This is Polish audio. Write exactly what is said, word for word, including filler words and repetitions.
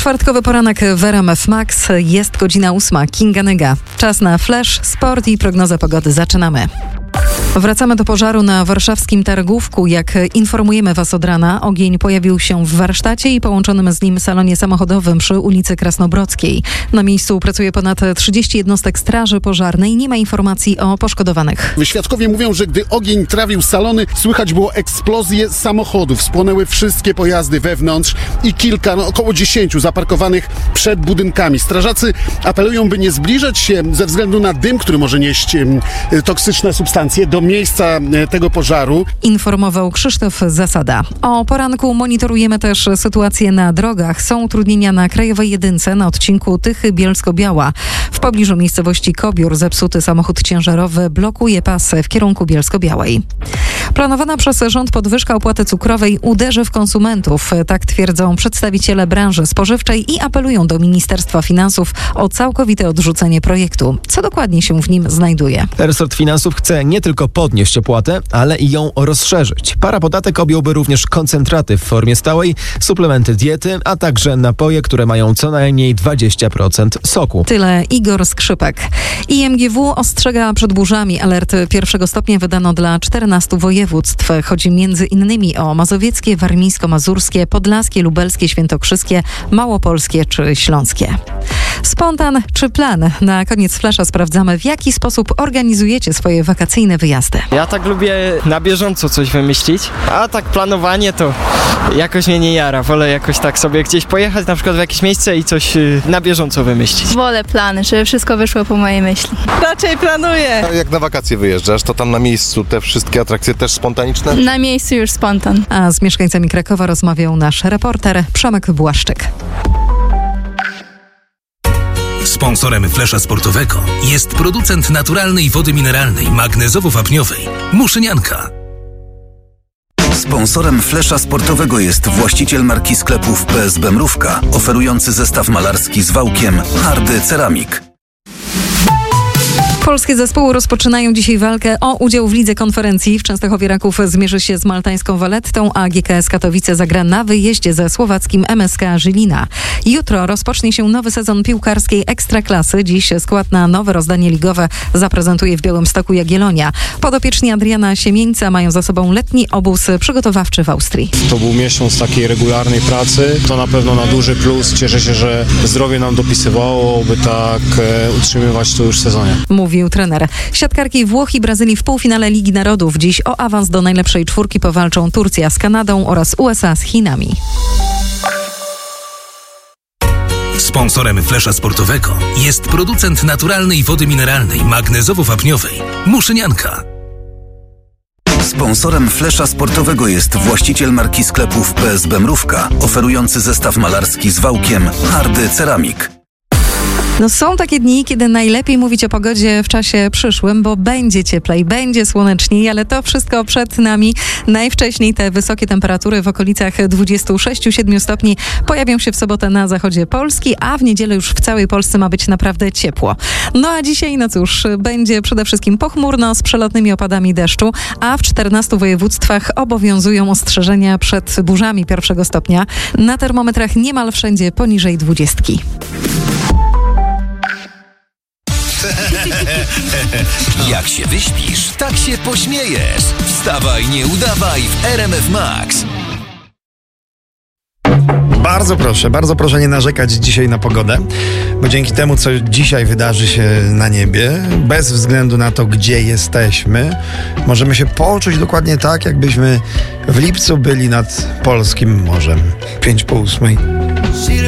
Czwartkowy poranek w R M F Max. Jest godzina ósma. Kinga Nyga. Czas na flash, sport i prognozę pogody. Zaczynamy. Wracamy do pożaru na warszawskim Targówku. Jak informujemy Was od rana, ogień pojawił się w warsztacie i połączonym z nim salonie samochodowym przy ulicy Krasnobrodzkiej. Na miejscu pracuje ponad trzydzieści jednostek straży pożarnej. Nie ma informacji o poszkodowanych. Świadkowie mówią, że gdy ogień trawił salony, słychać było eksplozję samochodów. Spłonęły wszystkie pojazdy wewnątrz i kilka, no około dziesięciu zaparkowanych przed budynkami. Strażacy apelują, by nie zbliżać się ze względu na dym, który może nieść e, toksyczne substancje do miejsca e, tego pożaru. Informował Krzysztof Zasada. O poranku monitorujemy też sytuację na drogach. Są utrudnienia na Krajowej Jedynce na odcinku Tychy-Bielsko-Biała. W pobliżu miejscowości Kobiór zepsuty samochód ciężarowy blokuje pas w kierunku Bielsko-Białej. Planowana przez rząd podwyżka opłaty cukrowej uderzy w konsumentów. Tak twierdzą przedstawiciele branży spożywczej i apelują do Ministerstwa Finansów o całkowite odrzucenie projektu. Co dokładnie się w nim znajduje? Resort Finansów chce nie tylko podnieść opłatę, ale i ją rozszerzyć. Parapodatek objąłby również koncentraty w formie stałej, suplementy diety, a także napoje, które mają co najmniej dwadzieścia procent soku. Tyle Igor Skrzypek. I M G W ostrzega przed burzami. Alert pierwszego stopnia wydano dla czternastu województw. Chodzi między innymi o mazowieckie, warmińsko-mazurskie, podlaskie, lubelskie, świętokrzyskie, małopolskie czy śląskie. Spontan czy plan? Na koniec flasza sprawdzamy, w jaki sposób organizujecie swoje wakacyjne wyjazdy. Ja tak lubię na bieżąco coś wymyślić, a tak planowanie to jakoś mnie nie jara. Wolę jakoś tak sobie gdzieś pojechać, na przykład w jakieś miejsce i coś na bieżąco wymyślić. Wolę plany, żeby wszystko wyszło po mojej myśli. Raczej planuję. Jak na wakacje wyjeżdżasz, to tam na miejscu te wszystkie atrakcje też spontaniczne? Na miejscu już spontan. A z mieszkańcami Krakowa rozmawiał nasz reporter Przemek Błaszczyk. Sponsorem Flesza Sportowego jest producent naturalnej wody mineralnej magnezowo-wapniowej Muszynianka. Sponsorem Flesza Sportowego jest właściciel marki sklepów P S B Mrówka, oferujący zestaw malarski z wałkiem Hardy Ceramik. Polskie zespoły rozpoczynają dzisiaj walkę o udział w lidze konferencji. W Częstochowie Raków zmierzy się z maltańską Valettą, a G K S Katowice zagra na wyjeździe ze słowackim M S K Żylina. Jutro rozpocznie się nowy sezon piłkarskiej Ekstraklasy. Dziś skład na nowe rozdanie ligowe zaprezentuje w Białymstoku Jagiellonia. Podopieczni Adriana Siemieńca mają za sobą letni obóz przygotowawczy w Austrii. To był miesiąc takiej regularnej pracy. To na pewno na duży plus. Cieszę się, że zdrowie nam dopisywało, by tak e, utrzymywać to już w sezonie. Mówił trener. Siatkarki Włoch i Brazylii w półfinale Ligi Narodów. Dziś o awans do najlepszej czwórki powalczą Turcja z Kanadą oraz U S A z Chinami. Sponsorem Flesza Sportowego jest producent naturalnej wody mineralnej magnezowo-wapniowej Muszynianka. Sponsorem Flesza Sportowego jest właściciel marki sklepów P S B Mrówka, oferujący zestaw malarski z wałkiem Hardy Ceramik. No są takie dni, kiedy najlepiej mówić o pogodzie w czasie przyszłym, bo będzie cieplej, będzie słoneczniej, ale to wszystko przed nami. Najwcześniej te wysokie temperatury w okolicach dwudziestu sześciu siedmiu stopni pojawią się w sobotę na zachodzie Polski, a w niedzielę już w całej Polsce ma być naprawdę ciepło. No a dzisiaj, no cóż, będzie przede wszystkim pochmurno z przelotnymi opadami deszczu, a w czternastu województwach obowiązują ostrzeżenia przed burzami pierwszego stopnia. Na termometrach niemal wszędzie poniżej dwudziestki. Jak się wyśpisz, tak się pośmiejesz. Wstawaj, nie udawaj w R M F Max. Bardzo proszę, bardzo proszę nie narzekać dzisiaj na pogodę, bo dzięki temu, co dzisiaj wydarzy się na niebie, bez względu na to, gdzie jesteśmy, możemy się poczuć dokładnie tak, jakbyśmy w lipcu byli nad polskim morzem. Pięć po ósmej.